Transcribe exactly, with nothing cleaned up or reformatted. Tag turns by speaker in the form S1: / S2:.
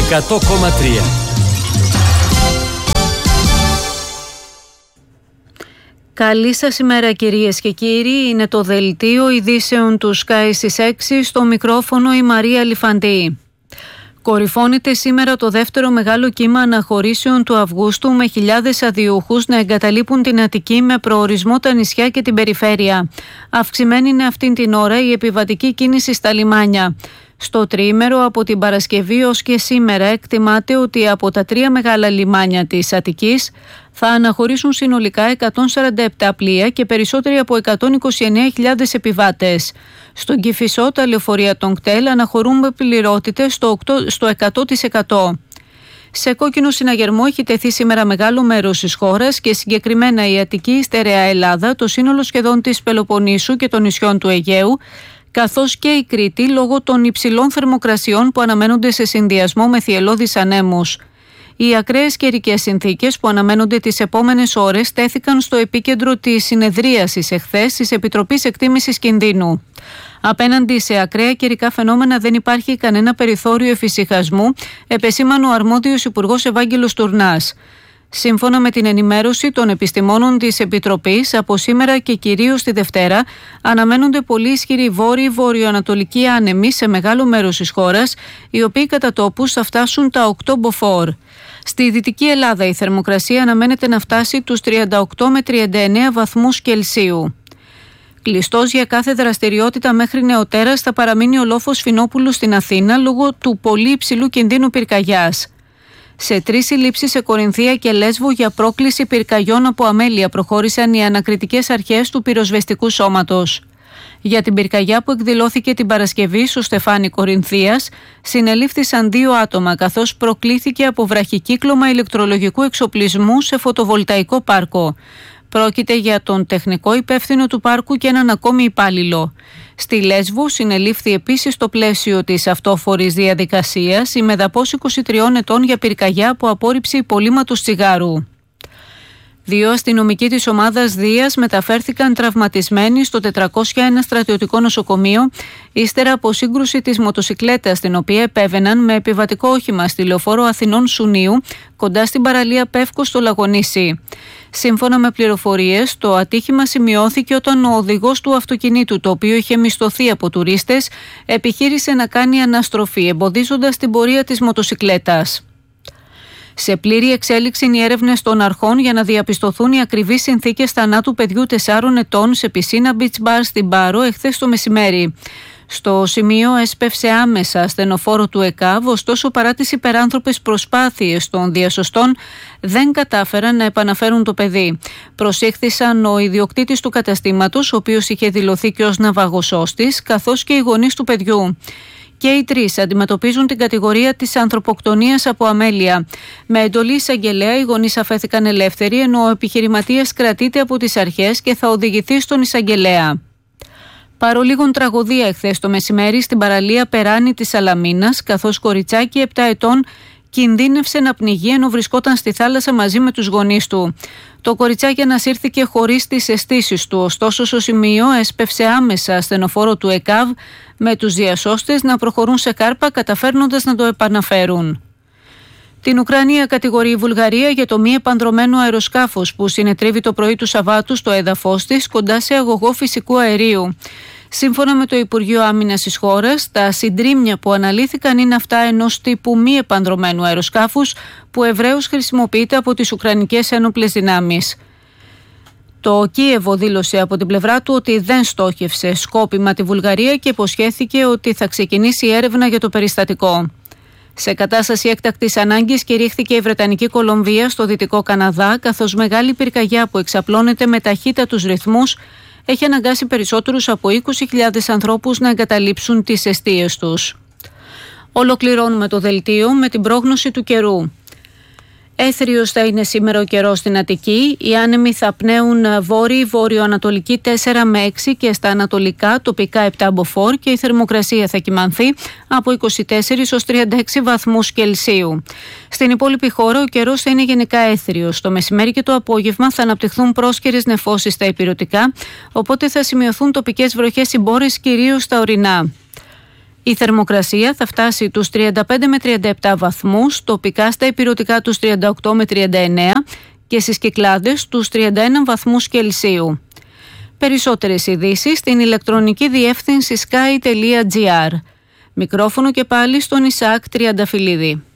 S1: εκατό κόμμα τρία.
S2: Καλή σας ημέρα κυρίες και κύριοι, είναι το δελτίο ειδήσεων του Sky στις έξι, στο μικρόφωνο η Μαρία Λιφαντή. Κορυφώνεται σήμερα το δεύτερο μεγάλο κύμα αναχωρήσεων του Αυγούστου, με χιλιάδες αδειούχους να εγκαταλείπουν την Αττική με προορισμό τα νησιά και την περιφέρεια. Αυξημένη είναι αυτήν την ώρα η επιβατική κίνηση στα λιμάνια. Στο τριήμερο από την Παρασκευή ως και σήμερα εκτιμάται ότι από τα τρία μεγάλα λιμάνια της Αττικής θα αναχωρήσουν συνολικά εκατόν σαράντα επτά πλοία και περισσότεροι από εκατόν είκοσι εννέα χιλιάδες επιβάτες. Στον Κηφισό τα λεωφορεία των ΚΤΕΛ αναχωρούν με πληρότητες στο εκατό τοις εκατό. Σε κόκκινο συναγερμό έχει τεθεί σήμερα μεγάλο μέρος της χώρας και συγκεκριμένα η Αττική, η Στερεά Ελλάδα, το σύνολο σχεδόν της Πελοποννήσου και των νησιών του Αιγαίου, καθώς και η Κρήτη λόγω των υψηλών θερμοκρασιών που αναμένονται σε συνδυασμό με θυελλώδεις ανέμους. Οι ακραίες καιρικές συνθήκες που αναμένονται τις επόμενες ώρες τέθηκαν στο επίκεντρο της συνεδρίασης εχθές της Επιτροπής Εκτίμησης Κινδύνου. Απέναντι σε ακραία καιρικά φαινόμενα δεν υπάρχει κανένα περιθώριο εφησυχασμού, επεσήμανε ο αρμόδιος Υπουργός Ευάγγελος Τουρνάς. Σύμφωνα με την ενημέρωση των επιστημόνων της Επιτροπής, από σήμερα και κυρίως τη Δευτέρα αναμένονται πολύ ισχυροί βόρειο-βορειοανατολικοί άνεμοι σε μεγάλο μέρος της χώρας, οι οποίοι κατά τόπους θα φτάσουν τα οκτώ μποφόρ. Στη Δυτική Ελλάδα η θερμοκρασία αναμένεται να φτάσει τους τριάντα οκτώ με τριάντα εννέα βαθμούς Κελσίου. Κλειστός για κάθε δραστηριότητα μέχρι νεοτέρας θα παραμείνει ο λόφος Φινόπουλου στην Αθήνα λόγω του πολύ υψηλού κινδύνου πυρκαγιάς. Σε τρεις συλλήψεις σε Κορινθία και Λέσβο για πρόκληση πυρκαγιών από αμέλεια προχώρησαν οι ανακριτικές αρχές του πυροσβεστικού σώματος. Για την πυρκαγιά που εκδηλώθηκε την Παρασκευή στο Στεφάνι Κορινθίας, συνελήφθησαν δύο άτομα, καθώς προκλήθηκε από βραχικύκλωμα ηλεκτρολογικού εξοπλισμού σε φωτοβολταϊκό πάρκο. Πρόκειται για τον τεχνικό υπεύθυνο του πάρκου και έναν ακόμη υπάλληλο. Στη Λέσβο συνελήφθη επίσης στο πλαίσιο της αυτόφορης διαδικασίας η μεδαπός είκοσι τριών ετών για πυρκαγιά από απόρριψη υπολείμματος τσιγάρου. Δύο αστυνομικοί της ομάδας Δίας μεταφέρθηκαν τραυματισμένοι στο τετρακόσια ένα στρατιωτικό νοσοκομείο ύστερα από σύγκρουση της μοτοσικλέτας, την οποία επέβαιναν με επιβατικό όχημα στη λεωφόρο Αθηνών Σουνίου, κοντά στην παραλία Πεύκος στο Λαγονήσι. Σύμφωνα με πληροφορίες, το ατύχημα σημειώθηκε όταν ο οδηγός του αυτοκινήτου, το οποίο είχε μισθωθεί από τουρίστες, επιχείρησε να κάνει αναστροφή, εμποδίζοντας την πορεία της μοτοσικλέτας. Σε πλήρη εξέλιξη είναι οι έρευνες των αρχών για να διαπιστωθούν οι ακριβείς συνθήκες θανάτου παιδιού τεσσάρων ετών σε πισίνα beach bar στην Πάρο εχθές το μεσημέρι. Στο σημείο έσπευσε άμεσα ασθενοφόρο του ΕΚΑΒ, ωστόσο παρά τις υπεράνθρωπες προσπάθειες των διασωστών δεν κατάφεραν να επαναφέρουν το παιδί. Προσήχθησαν ο ιδιοκτήτης του καταστήματος, ο οποίος είχε δηλωθεί και ως ναυαγοσώστης, καθώς και οι γονείς του παιδιού. Και οι τρεις αντιμετωπίζουν την κατηγορία της ανθρωποκτονίας από αμέλεια. Με εντολή εισαγγελέα, οι γονείς αφέθηκαν ελεύθεροι, ενώ ο επιχειρηματίας κρατείται από τις αρχές και θα οδηγηθεί στον εισαγγελέα. Παρολίγων τραγωδία εχθές το μεσημέρι στην παραλία Περάνη της Σαλαμίνας, καθώς κοριτσάκι επτά ετών κινδύνευσε να πνιγεί ενώ βρισκόταν στη θάλασσα μαζί με τους γονείς του. Το κοριτσάκι ανασύρθηκε χωρίς τις αισθήσεις του, ωστόσο στο σημείο έσπευσε άμεσα ασθενοφόρο του ΕΚΑΒ, με τους διασώστες να προχωρούν σε κάρπα καταφέρνοντας να το επαναφέρουν. Την Ουκρανία κατηγορεί η Βουλγαρία για το μη επανδρωμένο αεροσκάφος που συνετρίβει το πρωί του Σαββάτου στο έδαφος της κοντά σε αγωγό φυσικού αερίου. Σύμφωνα με το Υπουργείο Άμυνας της χώρας, τα συντρίμμια που αναλύθηκαν είναι αυτά ενός τύπου μη επανδρωμένου αεροσκάφους που ευρέως χρησιμοποιείται από τις Ουκρανικές ένοπλες δυνάμεις. Το Κίεβο δήλωσε από την πλευρά του ότι δεν στόχευσε σκόπιμα τη Βουλγαρία και υποσχέθηκε ότι θα ξεκινήσει έρευνα για το περιστατικό. Σε κατάσταση έκτακτης ανάγκης κηρύχθηκε η Βρετανική Κολομβία στο Δυτικό Καναδά, καθώς μεγάλη πυρκαγιά που εξαπλώνεται με ταχύτατους ρυθμούς έχει αναγκάσει περισσότερους από είκοσι χιλιάδες ανθρώπους να εγκαταλείψουν τις εστίες τους. Ολοκληρώνουμε το δελτίο με την πρόγνωση του καιρού. Έθριος θα είναι σήμερα ο καιρός στην Αττική. Οι άνεμοι θα πνέουν βόρειοι, βορειοανατολική τέσσερα με έξι και στα ανατολικά τοπικά επτά μποφόρ και η θερμοκρασία θα κυμανθεί από είκοσι τέσσερις έως τριάντα έξι βαθμούς Κελσίου. Στην υπόλοιπη χώρα ο καιρός θα είναι γενικά έθριος. Το μεσημέρι και το απόγευμα θα αναπτυχθούν πρόσκαιρες νεφώσεις στα ηπειρωτικά, οπότε θα σημειωθούν τοπικές βροχές συμπόρες κυρίως στα ορεινά. Η θερμοκρασία θα φτάσει τους τριάντα πέντε με τριάντα επτά βαθμούς, τοπικά στα ηπειρωτικά τους τριάντα οκτώ με τριάντα εννέα και στις Κυκλάδες τους τριάντα ένα βαθμούς Κελσίου. Περισσότερες ειδήσεις στην ηλεκτρονική διεύθυνση sky τελεία gr. Μικρόφωνο και πάλι στον Ισαάκ Τριανταφυλλίδη.